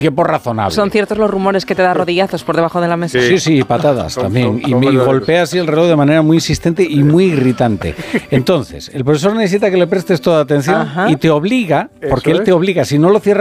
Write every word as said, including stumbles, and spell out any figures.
tiempo razonable. ¿Son ciertos los rumores que te da rodillazos por debajo de la mesa? Sí, sí, patadas Son- también. son- Y son me verdaderos. golpea así el reloj de manera muy insistente y muy irritante. Entonces, el profesor necesita que le prestes toda atención Ajá. y te obliga, porque Eso él es. te obliga, si no lo cierras